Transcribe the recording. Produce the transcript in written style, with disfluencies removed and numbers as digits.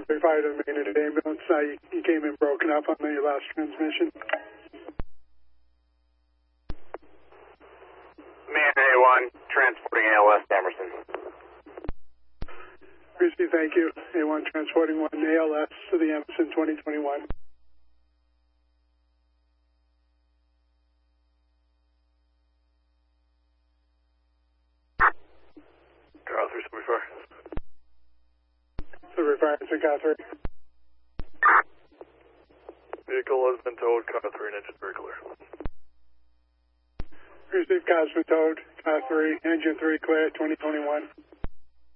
3 fire to the main unit ambulance. You came in broken up on the last transmission. Man A1, transporting ALS to Emerson. Received, thank you. A1 transporting 1 ALS to the Emerson 2021. Car 3, so far. So reference to car 3. Vehicle has been towed, car 3 and engine very clear. Received, cars been towed, car 3, engine 3 clear, 2021.